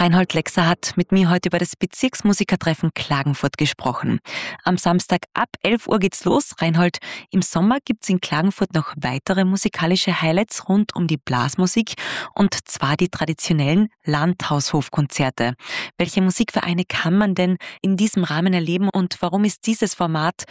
Reinhold Lexer hat mit mir heute über das Bezirksmusikertreffen Klagenfurt gesprochen. Am Samstag ab 11 Uhr geht's los. Reinhold, im Sommer gibt's in Klagenfurt noch weitere musikalische Highlights rund um die Blasmusik, und zwar die traditionellen Landhaushofkonzerte. Welche Musikvereine kann man denn in diesem Rahmen erleben und warum ist dieses Format